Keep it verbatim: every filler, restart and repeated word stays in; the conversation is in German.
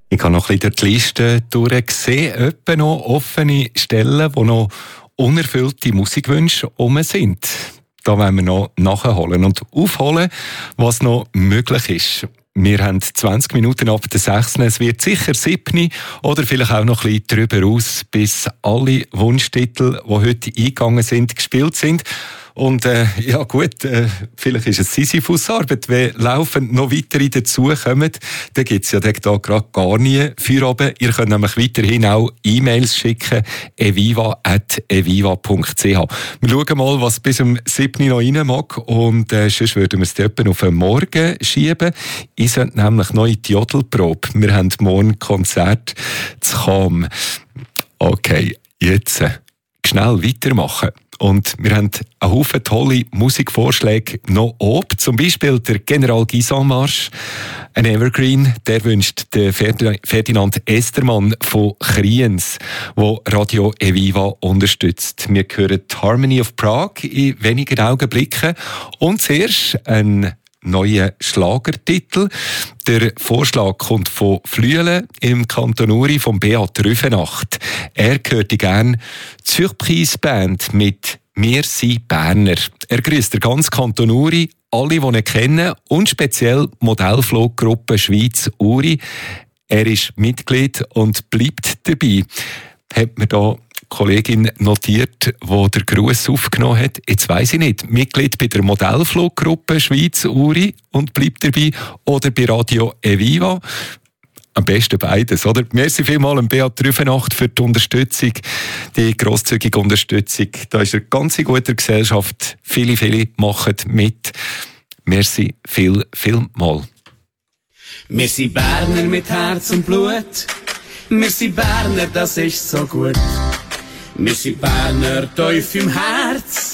Ich habe noch ein bisschen durch die Liste durchgesehen, etwa noch offene Stellen, wo noch unerfüllte Musikwünsche rum sind. Da wollen wir noch nachholen und aufholen, was noch möglich ist. Wir haben zwanzig Minuten ab der sechs. Es wird sicher sieben oder vielleicht auch noch ein bisschen darüber aus, bis alle Wunschtitel, die heute eingegangen sind, gespielt sind. Und äh, ja gut, äh, vielleicht ist es Sisyphus-Arbeit, wenn laufend noch weitere dazukommen, dann gibt es ja da gerade gar nie Feierabend. Ihr könnt nämlich weiterhin auch E-Mails schicken, eviva at eviva punkt c h. Wir schauen mal, was bis um sieben noch rein mag und äh, sonst würden wir es dort auf den Morgen schieben. Ich sollte nämlich noch in die Jodelprobe. Wir haben morgen Konzert zu Cham. Okay, jetzt äh, schnell weitermachen. Und wir haben einen Haufen tolle Musikvorschläge noch oben. Zum Beispiel der General Guisan-Marsch, ein Evergreen, der wünscht der Ferdinand Estermann von Kriens, der Radio Eviva unterstützt. Wir hören die Harmony of Prague in wenigen Augenblicken. Und zuerst ein neuer Schlagertitel. Der Vorschlag kommt von Flüelen im Kanton Uri von Beat Rüfenacht. Er hörte gern die Surprise Band mit «Wir sind Berner». Er grüßt den ganzen Kanton Uri, alle, die ihn kennen, und speziell die Modellfluggruppe Schweiz Uri. Er ist Mitglied und bleibt dabei. Hat mir da Kollegin notiert, die den Gruß aufgenommen hat. Jetzt weiss ich nicht, Mitglied bei der Modellfluggruppe Schweiz Uri und bleibt dabei oder bei Radio Eviva. Am besten beides, oder? Merci vielmals Beat Rüfenacht für die Unterstützung, die grosszügige Unterstützung. Da ist eine ganz gute Gesellschaft. Viele, viele machen mit. Merci viel, viel mal. Wir sind Berner mit Herz und Blut. Wir sind Berner, das ist so gut. Wir sind Berner tief im Herz.